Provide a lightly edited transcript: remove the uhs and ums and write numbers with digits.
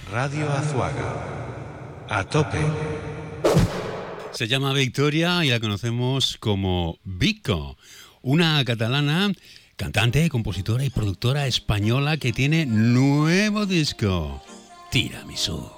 Radio Azuaga. A tope. Se llama Victoria y la conocemos como Vico, una catalana, cantante, compositora y productora española que tiene nuevo disco, Tiramisú.